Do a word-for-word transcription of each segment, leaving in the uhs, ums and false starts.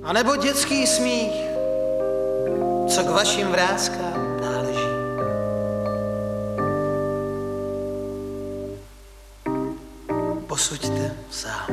A nebo dětský smích, co k vašim vráskám náleží. Posuďte sám.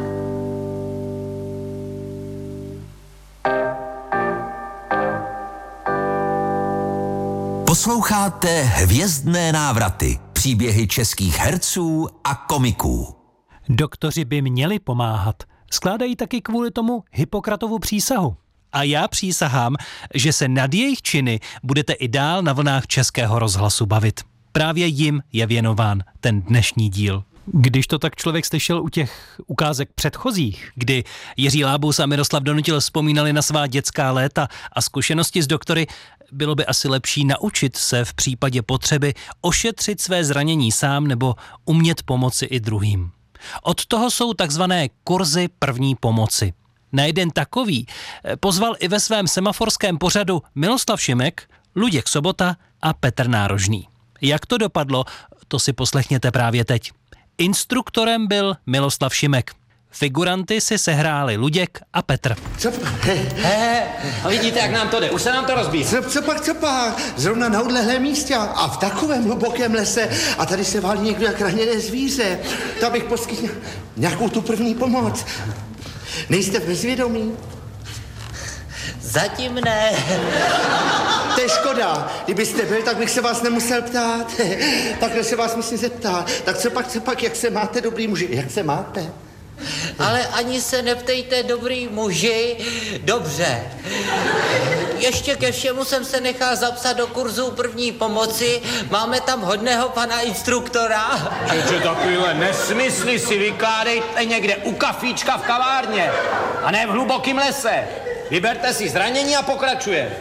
Posloucháte Hvězdné návraty, příběhy českých herců a komiků. Doktoři by měli pomáhat. Skládají taky kvůli tomu Hippokratovu přísahu. A já přísahám, že se nad jejich činy budete i dál na vlnách Českého rozhlasu bavit. Právě jim je věnován ten dnešní díl. Když to tak člověk slyšel u těch ukázek předchozích, kdy Jiří Lábus a Miroslav Donutil vzpomínali na svá dětská léta a zkušenosti s doktory, bylo by asi lepší naučit se v případě potřeby ošetřit své zranění sám nebo umět pomoci i druhým. Od toho jsou takzvané kurzy první pomoci. Na jeden takový pozval i ve svém semaforském pořadu Miloslav Šimek, Luděk Sobota a Petr Nárožný. Jak to dopadlo, to si poslechněte právě teď. Instruktorem byl Miloslav Šimek. Figuranty si sehráli Luděk a Petr. Co? He, he, a vidíte, jak nám to jde. Už se nám to rozbíjí. Co, co pak, co pak? Zrovna na odlehlém místě a v takovém hlubokém lese a tady se válí někdo jak raněné zvíře. To bych poskytl nějakou tu první pomoc. Nejste bezvědomí? Zatím ne. To je škoda. Kdybyste byl, tak bych se vás nemusel ptát. Takhle se vás musím zeptat. Tak co pak, co pak, jak se máte, dobrý muži? Jak se máte? Ale ani se neptejte, dobrý muži. Dobře. Ještě ke všemu jsem se nechal zapsat do kurzu první pomoci. Máme tam hodného pana instruktora. Čeče, takovýhle nesmysly si vykládejte někde u kafíčka v kavárně. A ne v hlubokém lese. Vyberte si zranění a pokračuje.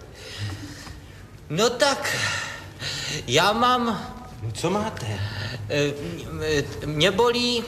No tak, já mám... Co máte? Mě bolí...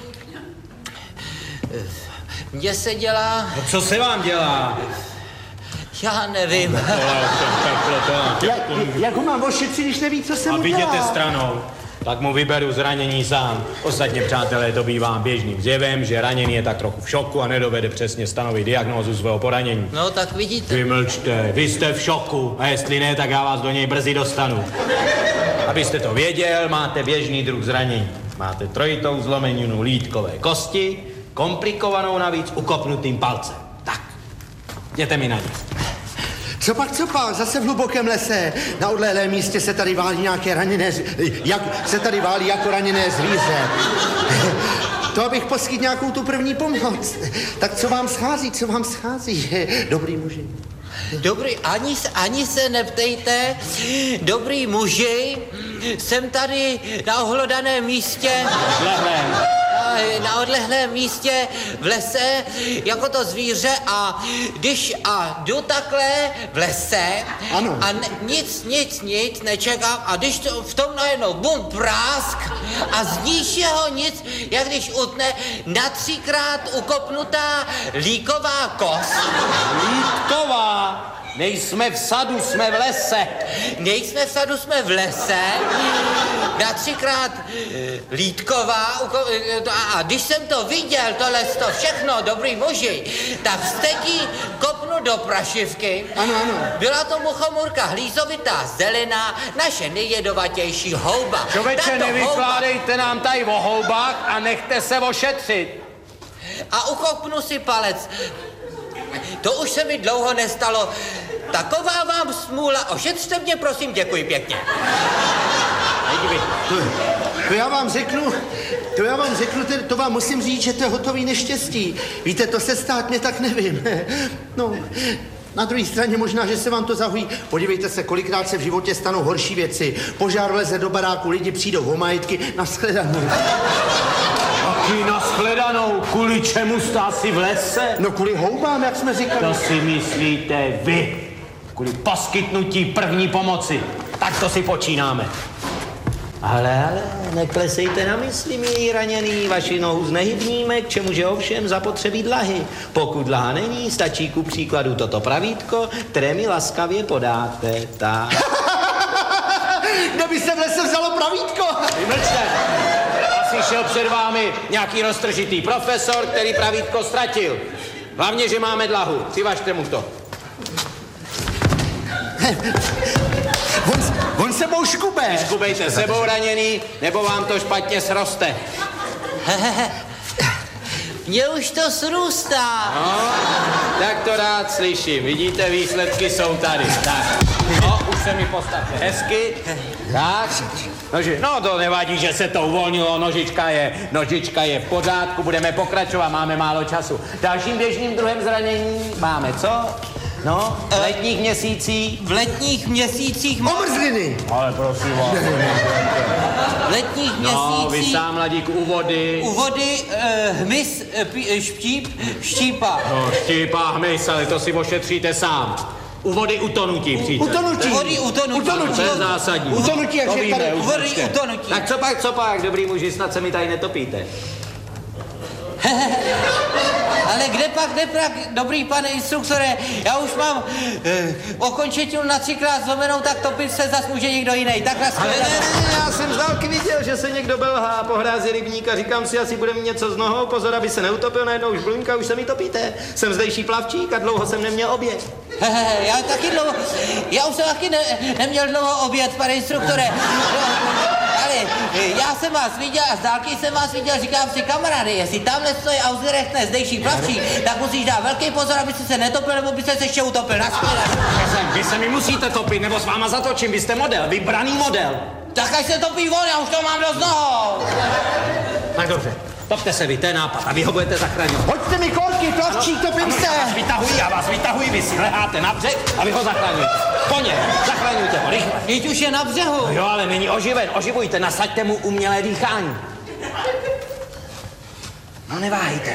Mně se dělá... No co se vám dělá? Já nevím. Jak, jak ho mám ošetřit, když neví, co se A mu dělá? viděte stranou. Tak mu vyberu zranění sám. Ostatně, přátelé, to bývá běžným zjevem, že raněný je tak trochu v šoku a nedovede přesně stanovit diagnózu svého poranění. No tak vidíte. Vymlčte, vy jste v šoku a jestli ne, tak já vás do něj brzy dostanu. Abyste to věděl, máte běžný druh zranění. Máte trojitou zlomeninu lítkové kosti, komplikovanou navíc ukopnutým palcem. Tak, jděte mi na ní. Co pak, co pak? Zase v hlubokém lese. Na odlehlém místě se tady válí nějaké raněné... Jak se tady válí jako raněné zvíře. To abych poskytl nějakou tu první pomoc. Tak co vám schází, co vám schází? Dobrý muži. Dobrý, ani, ani se neptejte. Dobrý muži, jsem tady na ohlodaném místě. Lehlém. Na odlehlém místě v lese, jako to zvíře a když a jdu takhle v lese ano. A ne, nic, nic, nic nečekám a když to v tom najednou bum, prásk a z ničeho nic, jak když utne na třikrát ukopnutá líková kost. Lítková! Nejsme v sadu, jsme v lese. Nejsme v sadu, jsme v lese. Na třikrát e, lítková. Uko, e, a, a když jsem to viděl, tohle to všechno, dobrý muži, tak vsteký kopnu do prašivky. Ano, ano. Byla to muchomůrka hlízovitá zelena, naše nejjedovatější houba. Člověče, nevykládejte houba... nám tady o houbách a nechte se ošetřit. A ukopnu si palec. To už se mi dlouho nestalo. Taková vám smůla. Ošetřte mě, prosím, děkuji pěkně. To, to já vám řeknu, to já vám řeknu, to, to vám musím říct, že to je hotový neštěstí. Víte, to se stát mě tak nevím. No, na druhé straně možná, že se vám to zahojí. Podívejte se, kolikrát se v životě stanou horší věci. Požár vleze do baráku, lidi přijdou o majetky, nashledanou. Taky nashledanou, kvůli čemu jste asi v lese? No kvůli houbám, jak jsme říkali. To si myslíte vy, kvůli poskytnutí první pomoci. Tak to si počínáme. Ale, ale, neklesejte na mysli, milí raněný, vaši nohu znehybníme, k čemuž je ovšem zapotřebí dlahy. Pokud dlaha není, stačí ku příkladu toto pravítko, které mi laskavě podáte, tak. Kde by se v lese vzalo pravítko? Vymlčte! Asi šel před vámi nějaký roztržitý profesor, který pravítko ztratil. Hlavně, že máme dlahu. Přivažte mu to. On, on sebou škube. Škubejte sebou raněný, nebo vám to špatně sroste. Mně už to srůstá. No, tak to rád slyším. Vidíte, výsledky jsou tady. Tak, no, už se mi postavte hezky. Tak, noži, no to nevadí, že se to uvolnilo, nožička je, nožička je v pořádku, budeme pokračovat, máme málo času. Dalším běžným druhem zranění máme co? No, v letních měsících. V letních měsících... Omrzliny. Ale prosím vás. V letních No, vy měsících... sám, mladík, u vody. U vody eh, hmyz, eh, pí, štíp, štípa. No, štípa, hmyz, ale to si ošetříte sám. U vody utonutí přijďte. Utonutí. U vody utonutí. Utonutí. To je zásadní. Utonutí, jak To je víme, tady. už U vody určitě. utonutí. Tak co pak, co pak, dobrý muži, snad se mi tady netopíte. Ale kde pak, kde pak, dobrý pane instruktore, já už mám eh, okončetinu na třikrát zlomenou, tak topit se zas může někdo jiný. Tak na Ale ne, ne, já jsem z dálky viděl, že se někdo belhá po hrázi rybníka. Říkám si, asi bude mít něco z nohou, pozor, aby se neutopil, najednou už blunka, už se mi topíte. Jsem zdejší plavčík a dlouho jsem neměl oběd. Hehe, já taky dlouho, já už jsem taky ne, neměl dlouho oběd, pane instruktore. Ale eh, já jsem vás viděl a z dálky jsem vás viděl, říkám si, kamarády, jestli tamhle stojí a uzrechtne zdejší plavčí, tak musíš dát velký pozor, aby se netopil, nebo by se ještě utopil. Naschledanou. Vy se mi musíte topit, nebo s váma zatočím, vy jste model, vybraný model. Tak až se topí on, já už to mám dost nohou. Tak dobře, topte se vy, to je nápad a vy ho budete zachraňovat. Hoďte mi korky, plavčík, topím Ano, se. já vás vytahuji, já vás vytahuji, vy si leháte na břeh a vy ho zachraňujete. Koně, zachraňujte ho, rychle. Teď už je na břehu. Jo, ale není oživen, oživujte, nasaďte mu umělé dýchání. No neváhejte.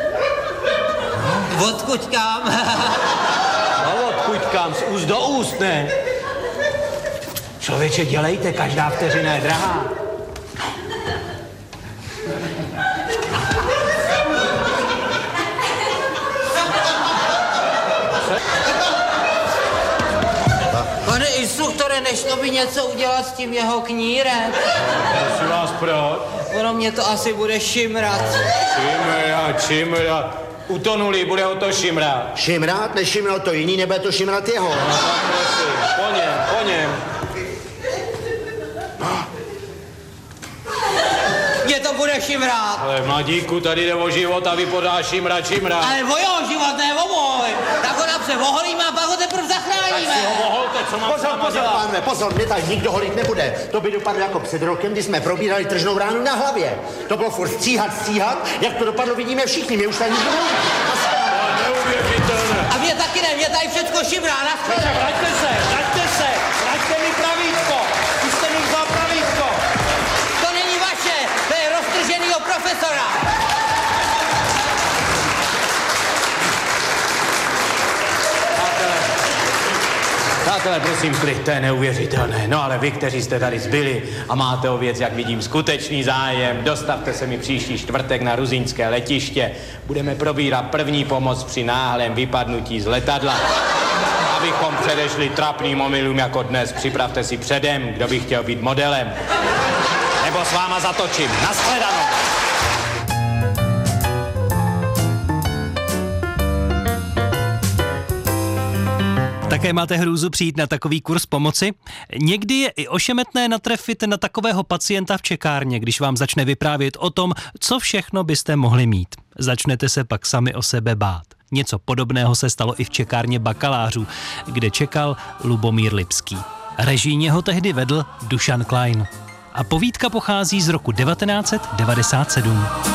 Odkud kam? No odkud kam, z úst do úst, ne? Člověče, dělejte, každá vteřina je drahá. Pane instruktore, nešlo by něco udělat s tím jeho knírem? Prosím vás, proč? Ono mě to asi bude šimrat. Čimrat, čimrat. Utonulý, bude ho to šimrat. Šimrát, nešimral to jiný, nebude to šimrat jeho. No tak prosím, po něm, po něm. Mě to bude šimrat. Ale mladíku, tady jde o život a vy podáš šimrat, šimrat. Ale o jeho život, ne o můj. Tak ho napřed oholíme a pak ho teprve zachráníme. Si ho oholte, co mám s Pozor, váma pozor, dělat? pánové, pozor, mě tady nikdo holit nebude. To by dopadlo jako před rokem, kdy jsme probírali tržnou ránu na hlavě. To bylo furt stříhat, stříhat, jak to dopadlo, vidíme všichni, mě už tady nikdo neví. Neuvěřitelné. A mě taky ne, mě tady všecko šimrá. Naschledanou. Vraťte se, vraťte se, vraťte mi pravítko. Už jste mi vzal pravítko. To není vaše, to je roztrženýho profesora. Přátelé, prosím, klid, to je neuvěřitelné. No ale vy, kteří jste tady zbyli a máte o věc, jak vidím, skutečný zájem, dostavte se mi příští čtvrtek na ruzínské letiště. Budeme probírat první pomoc při náhlém vypadnutí z letadla. Abychom předešli trapným omylům jako dnes, připravte si předem, kdo by chtěl být modelem. Nebo s váma zatočím. Naschledanou. Také máte hrůzu přijít na takový kurz pomoci? Někdy je i ošemetné natrefit na takového pacienta v čekárně, když vám začne vyprávět o tom, co všechno byste mohli mít. Začnete se pak sami o sebe bát. Něco podobného se stalo i v čekárně bakalářů, kde čekal Lubomír Lipský. Režijně ho tehdy vedl Dušan Klein. A povídka pochází z roku devatenáct set devadesát sedm.